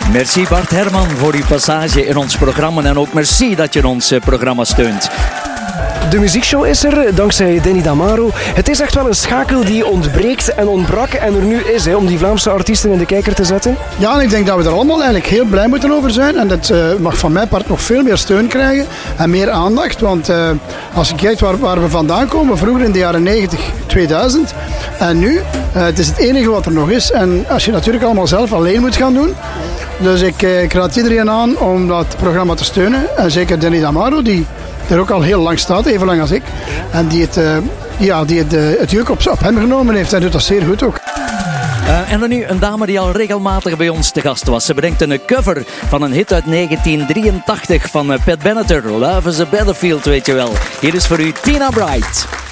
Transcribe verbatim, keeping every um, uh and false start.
Merci Bart Herman voor uw passage in ons programma en ook merci dat je ons programma steunt. De muziekshow is er, dankzij Danny Damaro. Het is echt wel een schakel die ontbreekt en ontbrak en er nu is, hè, om die Vlaamse artiesten in de kijker te zetten. Ja, en ik denk dat we er allemaal eigenlijk heel blij moeten over zijn. En dat uh, mag van mijn part nog veel meer steun krijgen en meer aandacht. Want uh, als je kijkt waar, waar we vandaan komen, vroeger in de jaren negentig, tweeduizend. En nu, uh, het is het enige wat er nog is. En als je natuurlijk allemaal zelf alleen moet gaan doen. Dus ik, uh, ik raad iedereen aan om dat programma te steunen. En zeker Danny Damaro, die er ook al heel lang staat, even lang als ik. En die het, uh, ja, die het, uh, het juk op, op hem genomen heeft. En doet dat zeer goed ook. Uh, en dan nu een dame die al regelmatig bij ons te gast was. Ze brengt een cover van een hit uit negentien drieëntachtig van uh, Pat Benatar. Love is a Battlefield, weet je wel. Hier is voor u Tina Bright.